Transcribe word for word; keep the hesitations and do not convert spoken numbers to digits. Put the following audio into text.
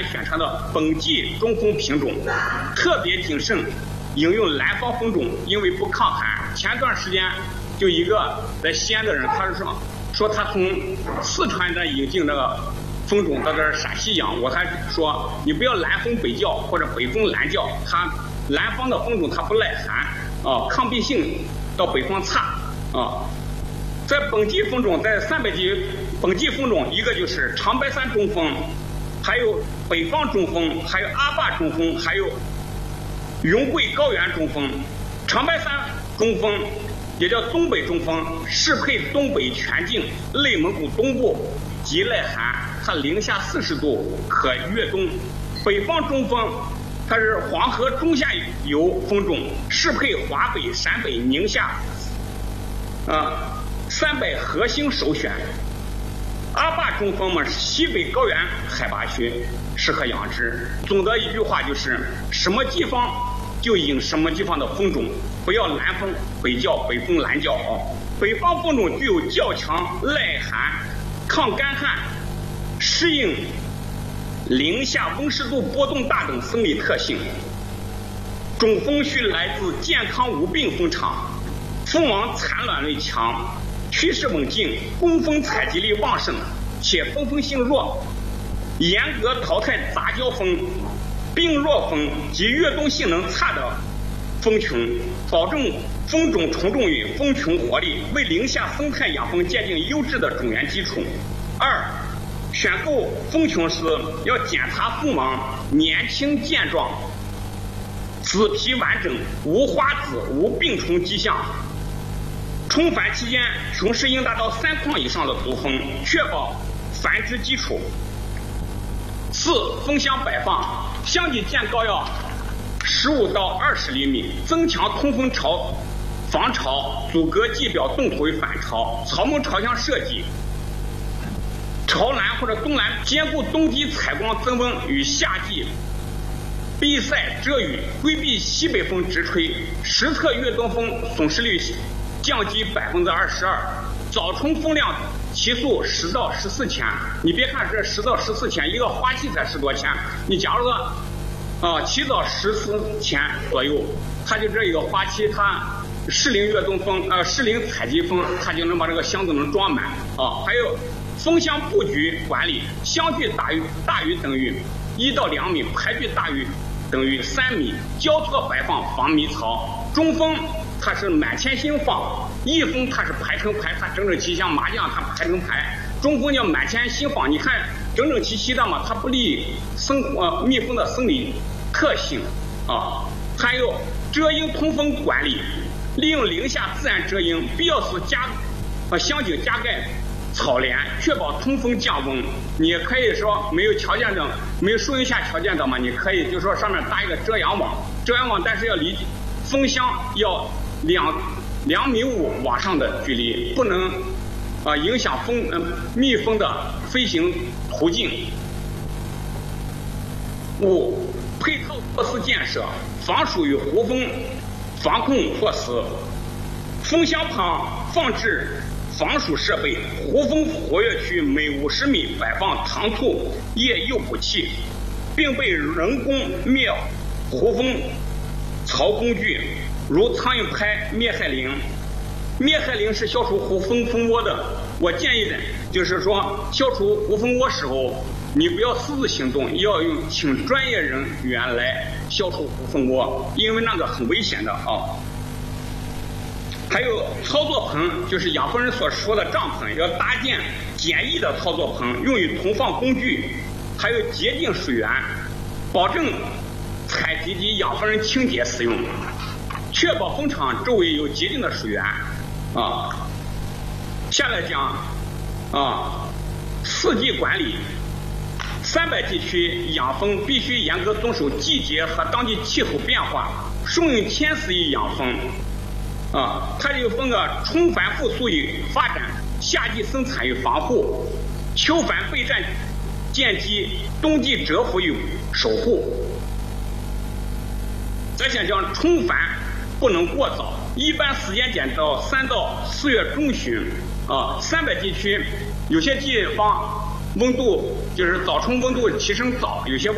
选择的本季中风品种，特别谨慎引用南方风种，因为不抗寒。前段时间就一个在西安的人，他是说说他从四川的引进那个风种到这儿陕西养，我还说你不要南风北叫或者北风南叫，它南方的风种它不耐寒啊，抗病性到北方差啊。在本季风种，在三百季本季风种，一个就是长白山中风，还有北方中风，还有阿坝中风，还有云贵高原中风。长白山中风也叫东北中风，适配东北全境、内蒙古东部及耐寒，它零下四十度可越冬。北方中风它是黄河中下游风种，适配华北、陕北、宁夏啊三百核心首选。阿坝中风嘛，西北高原海拔区适合养殖。总的一句话就是，什么地方就引什么地方的风种，不要南风北叫、北风南叫啊。北方风种具有较强耐寒、抗干旱、适应零下温湿度波动大等生理特性。种风需来自健康无病蜂场，蜂王产卵率强，趋势稳定，工蜂采集力旺盛，且分蜂性弱，严格淘汰杂交蜂、病弱蜂及越冬性能差的蜂群，保证蜂种重种与蜂群活力，为零下生态养蜂奠定优质的种源基础。二、选购蜂群时要检查蜂王年轻健壮，子皮完整，无花籽，无病虫迹象。充繁期间，雄狮应达到三框以上的毒蜂，确保繁殖基础。四、蜂箱摆放，箱体建高要十五到二十厘米，增强通风巢防潮，阻隔季表冻土与反潮。巢门朝向设计，朝南或者东南，兼顾冬季采光增温与夏季避晒遮雨，规避西北风直吹，实测越冬风损失率降低百分之二十二，早春风量起诉十到十四钱。你别看这十到十四钱，一个花期才十多钱，你假如说啊起早十四钱左右，它就这一个花期，它适龄越冬风呃适龄采集风，它就能把这个箱子能装满啊。还有蜂箱布局管理，箱距大于大于等于一到两米，排距大于等于三米，交错摆放防迷巢。中蜂它是满天星放，翼蜂它是排成排，它整整齐齐，像麻将它排成排。中蜂叫满天星放，你看整整齐齐的嘛，它不利生活蜜蜂的生理特性啊。还有遮阴通风管理，利用零下自然遮阴，必要时加呃箱顶加盖草帘，确保通风降温。你也可以说没有条件的，没有树荫下条件的嘛，你可以就说上面搭一个遮阳网，遮阳网但是要离蜂箱要两两米五往上的距离，不能啊、呃、影响蜂呃蜜蜂的飞行途径。五、配套措施建设，防暑与胡蜂防控措施，蜂箱旁放置防暑设备，胡蜂活跃区每五十米摆放糖醋液诱捕器，并备人工灭胡蜂巢工具，如苍蝇拍、灭害铃。灭害铃是消除胡蜂蜂窝的，我建议的就是说，消除胡蜂窝时候，你不要私自行动，要用请专业人员来消除胡蜂窝，因为那个很危险的啊。还有操作棚，就是养蜂人所说的帐篷，要搭建简易的操作棚，用于存放工具，还有洁净水源，保证采集及养蜂人清洁使用，确保蜂场周围有洁净的水源啊。下来讲啊，四季管理。三百地区养蜂必须严格遵守季节和当地气候变化，顺应天时以养蜂。啊，它就分个春繁复苏与发展，夏季生产与防护，秋繁备战建基，冬季蛰伏与守护。咱想讲春繁不能过早，一般时间点到三到四月中旬啊。三百地区有些地方温度就是早春温度提升早，有些